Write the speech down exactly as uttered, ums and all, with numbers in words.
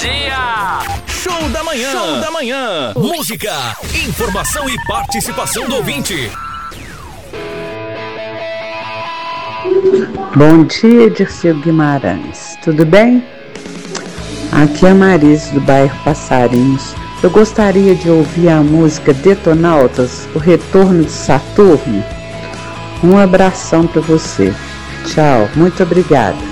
dia! Show da manhã! Show da manhã! Música, informação e participação do ouvinte. Bom dia, Dirceu Guimarães. Tudo bem? Aqui é a Marise do bairro Passarinhos. Eu gostaria de ouvir a música Detonautas, O Retorno de Saturno. Um abração para você. Tchau, muito obrigada.